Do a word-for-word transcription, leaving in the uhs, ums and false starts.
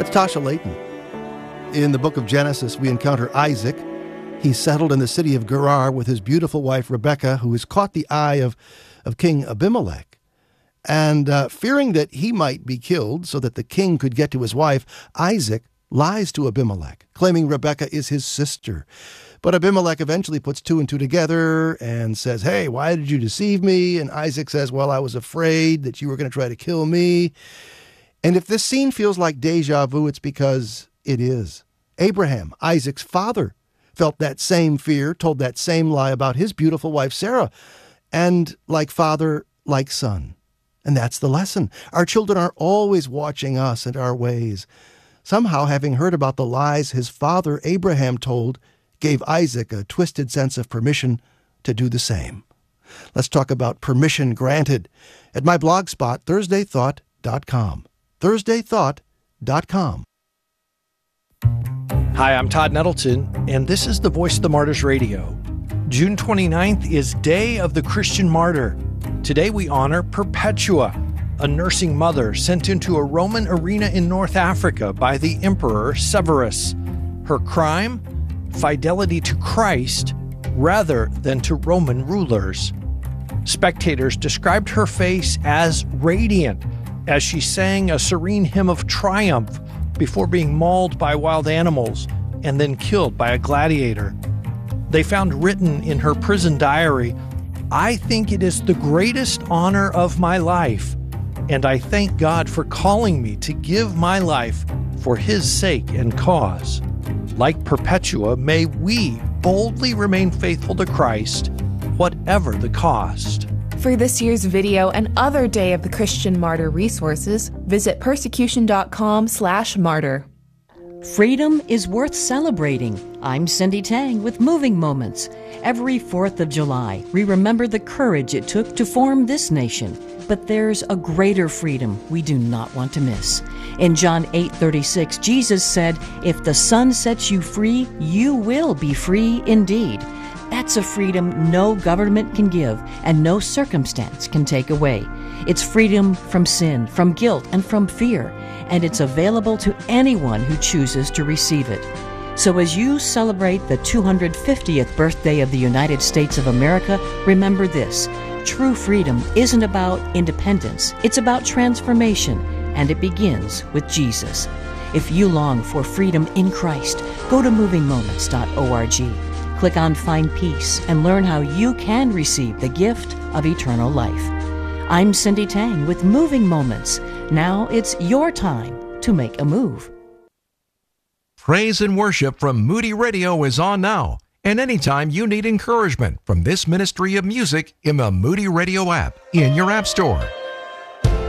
That's Tasha Layton. In the book of Genesis, we encounter Isaac. He's settled in the city of Gerar with his beautiful wife, Rebekah, who has caught the eye of, of King Abimelech. And uh, fearing that he might be killed so that the king could get to his wife, Isaac lies to Abimelech, claiming Rebekah is his sister. But Abimelech eventually puts two and two together and says, hey, why did you deceive me? And Isaac says, well, I was afraid that you were going to try to kill me. And if this scene feels like deja vu, it's because it is. Abraham, Isaac's father, felt that same fear, told that same lie about his beautiful wife, Sarah. And like father, like son. And that's the lesson. Our children are always watching us and our ways. Somehow, having heard about the lies his father, Abraham, told, gave Isaac a twisted sense of permission to do the same. Let's talk about permission granted at my blog spot, thursday thought dot com. thursday thought dot com. Hi, I'm Todd Nettleton, and this is the Voice of the Martyrs Radio. June twenty-ninth is Day of the Christian Martyr. Today we honor Perpetua, a nursing mother sent into a Roman arena in North Africa by the Emperor Severus. Her crime? Fidelity to Christ rather than to Roman rulers. Spectators described her face as radiant as she sang a serene hymn of triumph before being mauled by wild animals and then killed by a gladiator. They found written in her prison diary, I think it is the greatest honor of my life, and I thank God for calling me to give my life for His sake and cause. Like Perpetua, may we boldly remain faithful to Christ, whatever the cost. For this year's video and other Day of the Christian Martyr resources, visit persecution.com slash martyr. Freedom is worth celebrating. I'm Cindy Tang with Moving Moments. Every fourth of July, we remember the courage it took to form this nation. But there's a greater freedom we do not want to miss. In John eight thirty-six, Jesus said, if the Son sets you free, you will be free indeed. That's a freedom no government can give and no circumstance can take away. It's freedom from sin, from guilt, and from fear, and it's available to anyone who chooses to receive it. So as you celebrate the two hundred fiftieth birthday of the United States of America, remember this. True freedom isn't about independence, it's about transformation, and it begins with Jesus. If you long for freedom in Christ, go to moving moments dot org. Click on Find Peace and learn how you can receive the gift of eternal life. I'm Cindy Tang with Moving Moments. Now it's your time to make a move. Praise and worship from Moody Radio is on now. And anytime you need encouragement from this ministry of music in the Moody Radio app in your app store.